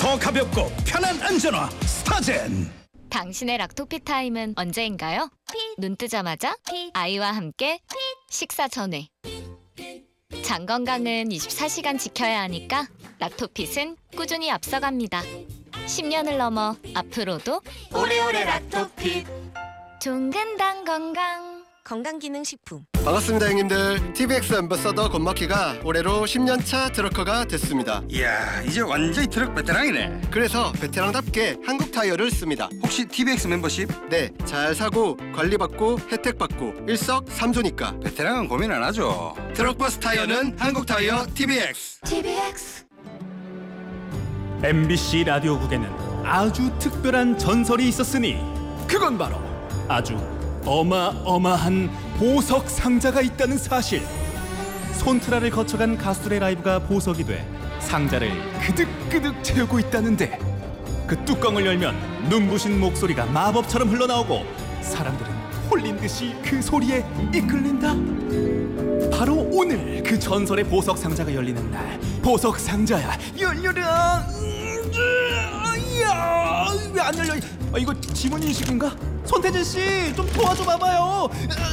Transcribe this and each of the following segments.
더 가볍고 편한 안전화 스타젠. 당신의 락토피 타임은 언제인가요? 눈 뜨자마자 아이와 함께 식사 전에. 장 건강은 24시간 지켜야 하니까 락토핏은 꾸준히 앞서갑니다. 10년을 넘어 앞으로도 오래오래 락토핏. 종근당 건강. 건강기능식품. 반갑습니다 형님들. TVX 앰버서더 권마키가 올해로 10년차 트럭커가 됐습니다. 이야, 이제 완전히 트럭 베테랑이네. 그래서 베테랑답게 한국 타이어를 씁니다. 혹시 TVX 멤버십? 네, 잘 사고 관리받고 혜택받고 일석삼조니까 베테랑은 고민 안 하죠. 트럭버스 타이어는 한국 타이어 TVX. MBC 라디오국에는 아주 특별한 전설이 있었으니 그건 바로 아주 어마어마한 보석 상자가 있다는 사실. 손트라를 거쳐간 가수들의 라이브가 보석이 돼 상자를 그득그득 채우고 있다는데, 그 뚜껑을 열면 눈부신 목소리가 마법처럼 흘러나오고 사람들은 홀린 듯이 그 소리에 이끌린다. 바로 오늘 그 전설의 보석 상자가 열리는 날. 보석 상자야, 열려라. 이야, 왜 안 열려? 이거 지문 인식인가? 손태진 씨, 좀 도와줘 봐봐요.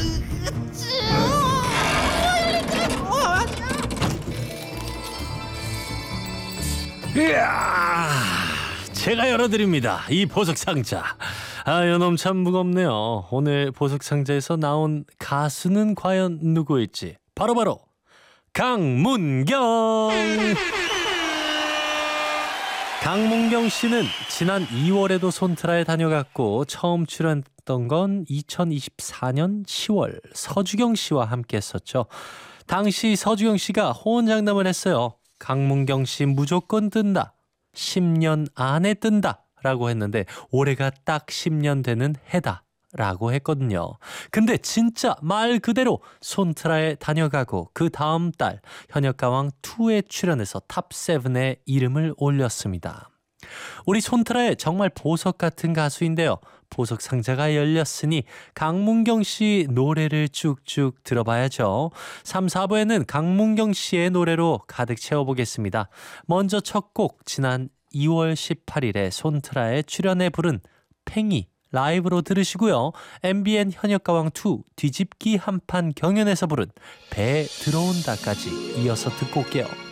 이야, 제가 열어드립니다. 이 보석 상자. 요놈 참 무겁네요. 오늘 보석 상자에서 나온 가수는 과연 누구일지. 바로 강문경. 강문경 씨는 지난 2월에도 손트라에 다녀갔고, 처음 출연했던 건 2024년 10월 서주경 씨와 함께 했었죠. 당시 서주경 씨가 호언장담을 했어요. 강문경 씨 무조건 뜬다. 10년 안에 뜬다. 라고 했는데 올해가 딱 10년 되는 해다. 라고 했거든요. 근데 진짜 말 그대로 손트라에 다녀가고 그 다음 달 현역가왕2에 출연해서 탑7에 이름을 올렸습니다. 우리 손트라의 정말 보석 같은 가수인데요. 보석 상자가 열렸으니 강문경 씨 노래를 쭉쭉 들어봐야죠. 3, 4부에는 강문경 씨의 노래로 가득 채워보겠습니다. 먼저 첫 곡, 지난 2월 18일에 손트라에 출연해 부른 팽이 라이브로 들으시고요. MBN 현역가왕2 뒤집기 한판 경연에서 부른 배 들어온다까지 이어서 듣고 올게요.